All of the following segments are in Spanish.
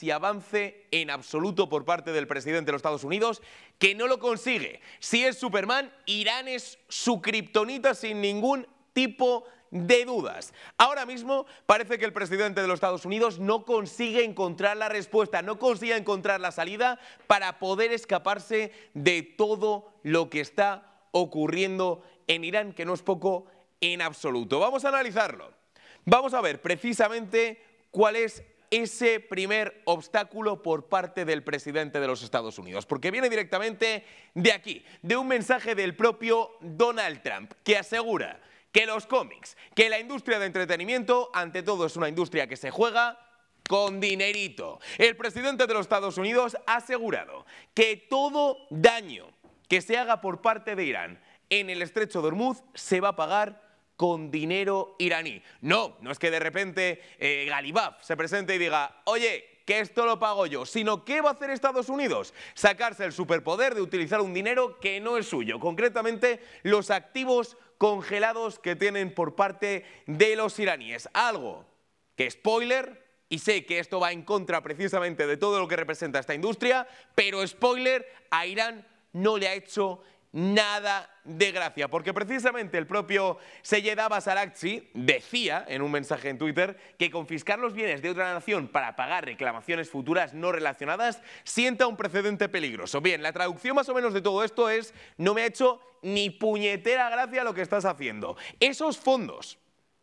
casi avance en absoluto por parte del presidente de los Estados Unidos, que no lo consigue. Si es Superman, Irán es su kriptonita sin ningún tipo de dudas. Ahora mismo parece que el presidente de los Estados Unidos no consigue encontrar la respuesta, no consigue encontrar la salida para poder escaparse de todo lo que está ocurriendo en Irán, que no es poco en absoluto. Vamos a analizarlo. Vamos a ver precisamente cuál es ese primer obstáculo por parte del presidente de los Estados Unidos, porque viene directamente de aquí, de un mensaje del propio Donald Trump, que asegura que los cómics, que la industria de entretenimiento, ante todo es una industria que se juega con dinerito. El presidente de los Estados Unidos ha asegurado que todo daño que se haga por parte de Irán en el estrecho de Hormuz se va a pagar con dinero iraní. No es que de repente Galibaf se presente y diga, oye, que esto lo pago yo, sino ¿qué va a hacer Estados Unidos? Sacarse el superpoder de utilizar un dinero que no es suyo, concretamente los activos congelados que tienen por parte de los iraníes. Algo que, spoiler, y sé que esto va en contra precisamente de todo lo que representa esta industria, pero spoiler, a Irán no le ha hecho nada de gracia, porque precisamente el propio Seyed Abbas Araghchi decía en un mensaje en Twitter que confiscar los bienes de otra nación para pagar reclamaciones futuras no relacionadas sienta un precedente peligroso. Bien, la traducción más o menos de todo esto es: no me ha hecho ni puñetera gracia lo que estás haciendo. Esos fondos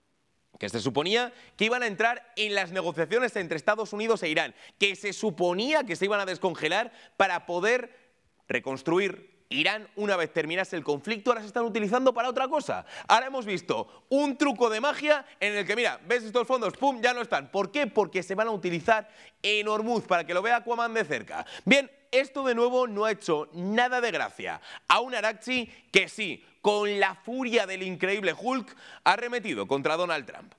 que se suponía que iban a entrar en las negociaciones entre Estados Unidos e Irán, que se suponía que se iban a descongelar para poder reconstruir Irán una vez terminase el conflicto, ahora se están utilizando para otra cosa. Ahora hemos visto un truco de magia en el que, mira, ves estos fondos, pum, ya no están. ¿Por qué? Porque se van a utilizar en Hormuz, para que lo vea Aquaman de cerca. Bien, esto de nuevo no ha hecho nada de gracia a un Araghchi que sí, con la furia del increíble Hulk, ha arremetido contra Donald Trump.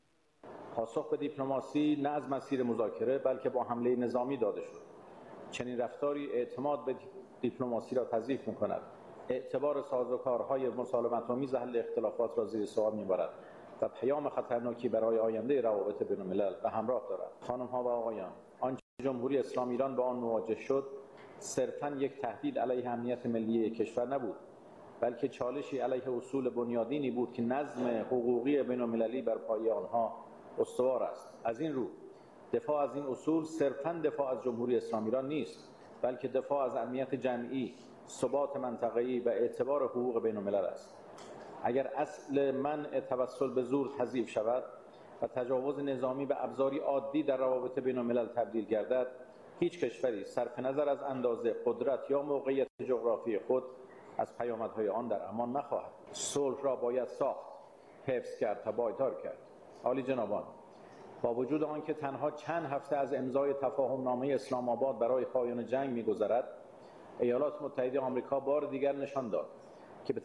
پاسخ به دیپلماسی نه از مسیر مذاکره بلکه با حمله نظامی داده شد. چنین رفتاری اعتماد به دیپلماسی را تضعیف می‌کند. اعتبار سازوکارهای مسالمت‌آمیز حل اختلافات را زیر سوال می‌برد و پیام خطرناکی برای آینده روابط بین‌الملل به همراه دارد. خانم‌ها و آقایان، آنچه جمهوری اسلامی ایران با آن مواجه شد صرفاً یک تهدید علیه امنیت ملی کشور نبود، بلکه چالشی علیه اصول بنیادینی بود که نظم حقوقی بین‌المللی بر پایه آنها استوار است. از این رو دفاع از این اصول صرفاً دفاع از جمهوری اسلامی ایران نیست، بلکه دفاع از امنیت جمعی، ثبات منطقه‌ای و اعتبار حقوق بین‌الملل است. اگر اصل منع توسل به زور تضعیف شود و تجاوز نظامی به ابزاری عادی در روابط بین‌الملل تبدیل گردد، هیچ کشوری صرف نظر از اندازه، قدرت یا موقعیت جغرافی خود از پیامدهای آن در امان نخواهد. صلح را باید ساخت، حفظ کرد تا پایدار کرد. عالی جنابان، با وجود آنکه تنها چند هفته از امضای تفاهمنامه اسلام آباد برای پایان جنگ می‌گذرد، ایالات متحده آمریکا بار دیگر نشان داد که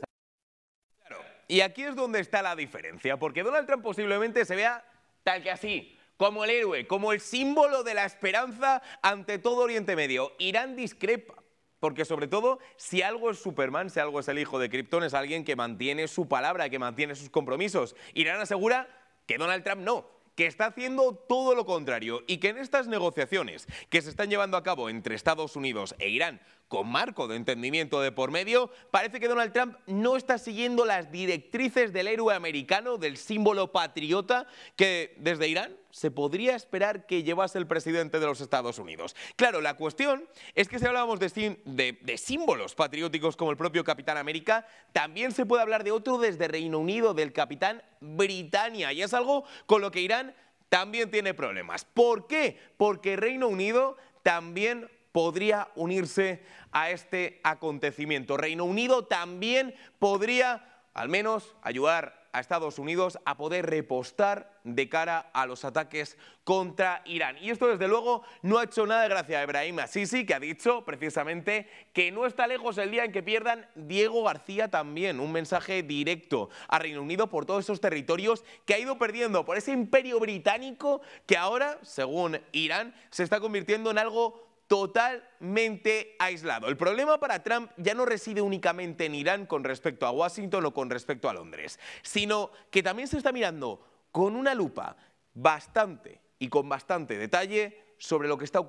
Y aquí es donde está la diferencia, porque Donald Trump posiblemente se vea tal que así, como el héroe, como el símbolo de la esperanza ante todo Oriente Medio. Irán discrepa, porque sobre todo, si algo es Superman, si algo es el hijo de Krypton, es alguien que mantiene su palabra, que mantiene sus compromisos. Irán asegura que Donald Trump no, que está haciendo todo lo contrario y que en estas negociaciones que se están llevando a cabo entre Estados Unidos e Irán, con marco de entendimiento de por medio, parece que Donald Trump no está siguiendo las directrices del héroe americano, del símbolo patriota que desde Irán se podría esperar que llevase el presidente de los Estados Unidos. Claro, la cuestión es que si hablábamos de símbolos patrióticos como el propio Capitán América, también se puede hablar de otro desde Reino Unido, del Capitán Britannia, y es algo con lo que Irán también tiene problemas. ¿Por qué? Porque Reino Unido también podría unirse a este acontecimiento. Reino Unido también podría, al menos, ayudar a Estados Unidos a poder repostar de cara a los ataques contra Irán. Y esto, desde luego, no ha hecho nada de gracia a Ebrahim Assisi, que ha dicho precisamente que no está lejos el día en que pierdan Diego García también. Un mensaje directo a Reino Unido por todos esos territorios que ha ido perdiendo por ese imperio británico que ahora, según Irán, se está convirtiendo en algo totalmente aislado. El problema para Trump ya no reside únicamente en Irán con respecto a Washington o con respecto a Londres, sino que también se está mirando con una lupa bastante y con bastante detalle sobre lo que está ocurriendo